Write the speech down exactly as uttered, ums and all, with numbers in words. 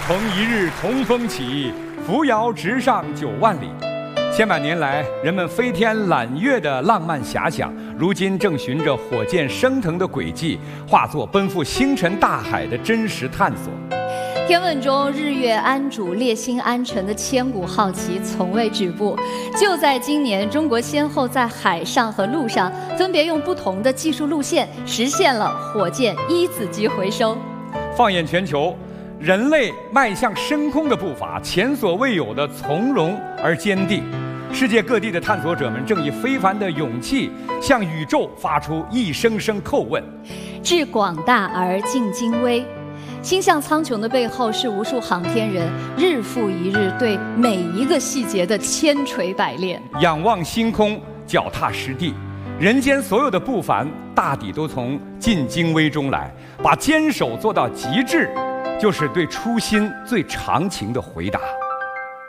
同一日同风起，扶摇直上九万里。千百年来，人们飞天揽月的浪漫遐想，如今正循着火箭升腾的轨迹，化作奔赴星辰大海的真实探索。 天问中日月安主、列星安辰的千古好奇从未止步。就在今年，中国先后在海上和陆上分别用不同的技术路线，实现了火箭一子级回收。 放眼全球，人类迈向深空的步伐前所未有的从容而坚定。世界各地的探索者们正以非凡的勇气向宇宙发出一声声叩问： 致广大而尽精微。星象苍穹的背后，是无数航天人日复一日对每一个细节的千锤百炼。 仰望星空，脚踏实地，人间所有的不凡，大抵都从尽精微中来。把坚守做到极致，就是对初心最长情的回答。